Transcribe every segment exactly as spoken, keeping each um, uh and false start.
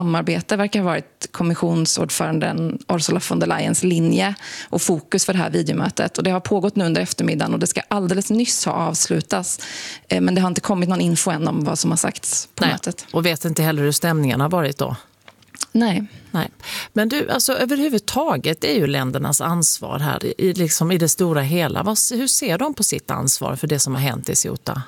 samarbete verkar ha varit kommissionsordföranden Ursula von der Leyens linje och fokus för det här videomötet. Och det har pågått nu under eftermiddagen och det ska alldeles nyss ha avslutats. Men det har inte kommit någon info än om vad som har sagts på Nej. mötet. Och vet inte heller hur stämningen har varit då? Nej. Nej. Men du, alltså överhuvudtaget är ju ländernas ansvar här i, liksom i det stora hela. Vad, hur ser de på sitt ansvar för det som har hänt i Ceuta?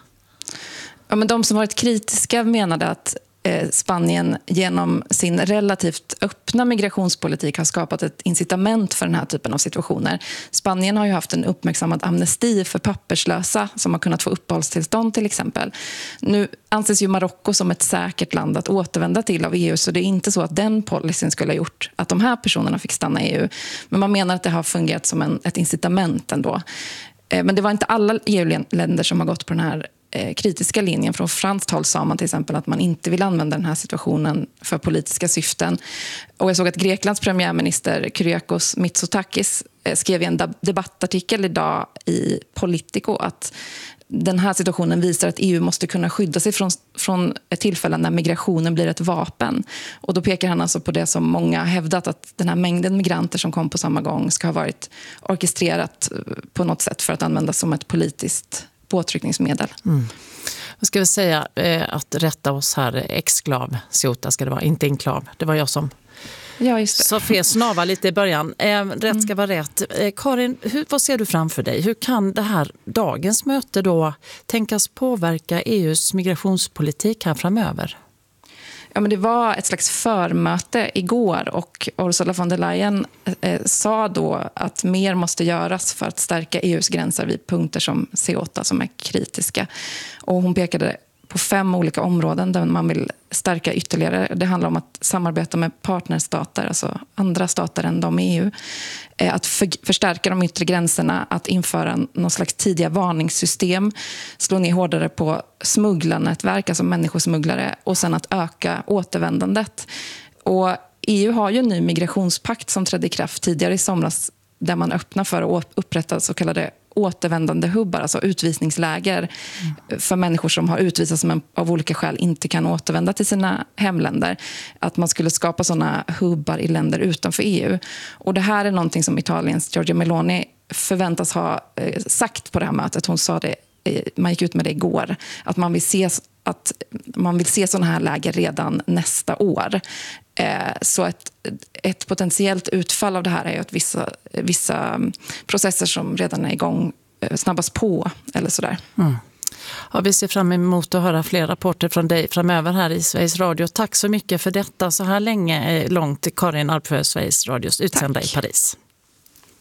Ja, men de som varit kritiska menade att Spanien genom sin relativt öppna migrationspolitik har skapat ett incitament för den här typen av situationer. Spanien har ju haft en uppmärksammad amnesti för papperslösa som har kunnat få uppehållstillstånd till exempel. Nu anses ju Marocko som ett säkert land att återvända till av E U, så det är inte så att den policyn skulle ha gjort att de här personerna fick stanna i E U. Men man menar att det har fungerat som en, ett incitament ändå. Men det var inte alla E U-länder som har gått på den här kritiska linjen. Från franskt håll sa man till exempel att man inte vill använda den här situationen för politiska syften. Och jag såg att Greklands premiärminister Kyriakos Mitsotakis skrev i en debattartikel idag i Politico att den här situationen visar att E U måste kunna skydda sig från, från ett tillfälle när migrationen blir ett vapen. Och då pekar han alltså på det som många har hävdat, att den här mängden migranter som kom på samma gång ska ha varit orkestrerat på något sätt för att användas som ett politiskt påtryckningsmedel. Mm. Jag ska väl säga eh, att rätta oss här, exklav, Ceuta ska det vara, inte enklav. Det var jag som ja, just det. så fel snava lite i början. Eh, rätt ska vara rätt. Eh, Karin, hur, vad ser du framför dig? Hur kan det här dagens möte då tänkas påverka E U:s migrationspolitik här framöver? Ja, men det var ett slags förmöte igår och Ursula von der Leyen eh, sa då att mer måste göras för att stärka E U:s gränser vid punkter som Ceuta som är kritiska. Och hon pekade på fem olika områden där man vill stärka ytterligare. Det handlar om att samarbeta med partnerstater, alltså andra stater än de i E U. Att för, förstärka de yttre gränserna, att införa någon slags tidiga varningssystem, slå ner hårdare på smugglarnätverk, alltså människosmugglare, och sen att öka återvändandet. Och E U har ju en ny migrationspakt som trädde i kraft tidigare i somras där man öppnar för att upprätta så kallade återvändande hubbar, alltså utvisningsläger mm. för människor som har utvisats som av olika skäl inte kan återvända till sina hemländer. Att man skulle skapa sådana hubbar i länder utanför E U. Och det här är någonting som Italiens Giorgia Meloni förväntas ha eh, sagt på det här mötet. Hon sa det, eh, man gick ut med det igår, att man vill se att man vill se sådana här läger redan nästa år. Eh, så ett, ett potentiellt utfall av det här är ju att vissa, vissa processer som redan är igång eh, snabbas på eller sådär. Mm. Ja, vi ser fram emot att höra fler rapporter från dig framöver här i Sveriges Radio. Tack så mycket för detta så här länge, långt, Karin Alpsjö, Sveriges Radios utsända i Paris.